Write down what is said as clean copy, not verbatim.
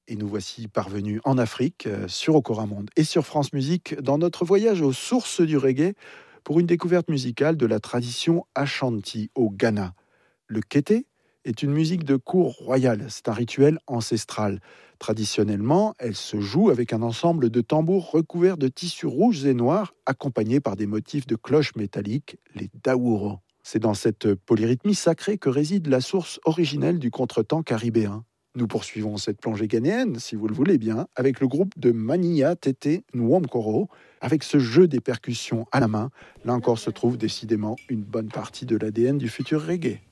Et nous voici parvenus en Afrique, sur Okoramonde et sur France Musique, dans notre voyage aux sources du reggae pour une découverte musicale de la tradition Ashanti au Ghana. Le kété est une musique de cour royale, c'est un rituel ancestral. Traditionnellement, elle se joue avec un ensemble de tambours recouverts de tissus rouges et noirs, accompagnés par des motifs de cloches métalliques, les daouro. C'est dans cette polyrythmie sacrée que réside la source originelle du contretemps caribéen. Nous poursuivons cette plongée ghanéenne, si vous le voulez bien, avec le groupe de Mania Tété Nwomkoro, avec ce jeu des percussions à la main. Là encore se trouve décidément une bonne partie de l'ADN du futur reggae.